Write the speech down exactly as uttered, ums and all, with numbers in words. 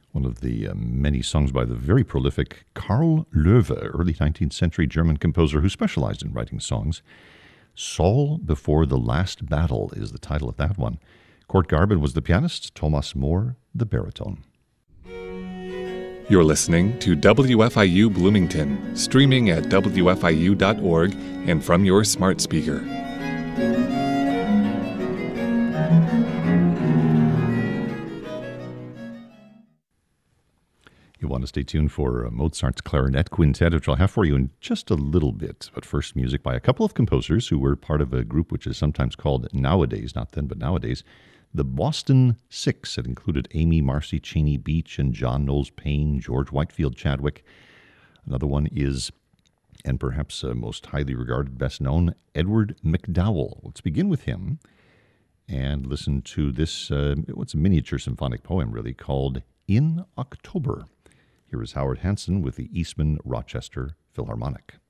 One of the uh, many songs by the very prolific Karl Löwe, early nineteenth century German composer who specialized in writing songs. Saul Before the Last Battle is the title of that one. Kurt Garben was the pianist, Thomas Mohr the baritone. You're listening to W F I U Bloomington, streaming at W F I U dot org and from your smart speaker. You'll want to stay tuned for uh, Mozart's Clarinet Quintet, which I'll have for you in just a little bit. But first, music by a couple of composers who were part of a group which is sometimes called nowadays, not then, but nowadays, the Boston Six. It included Amy Marcy Cheney Beach and John Knowles Payne, George Whitefield Chadwick. Another one is, and perhaps uh, most highly regarded, best known, Edward MacDowell. Let's begin with him and listen to this, uh, what's a miniature symphonic poem, really, called In October. Here is Howard Hanson with the Eastman Rochester Philharmonic.